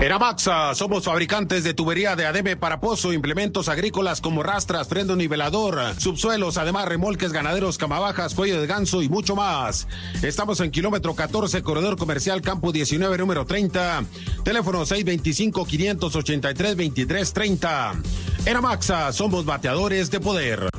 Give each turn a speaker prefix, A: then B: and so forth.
A: En Amaxa somos fabricantes de tubería de ADM para pozo, implementos agrícolas como rastras, freno nivelador, subsuelos, además remolques ganaderos, camabajas, cuello de ganso y mucho más. Estamos en kilómetro 14, corredor comercial Campo 19, número 30. Teléfono 625-583-2330. En Amaxa somos bateadores de poder.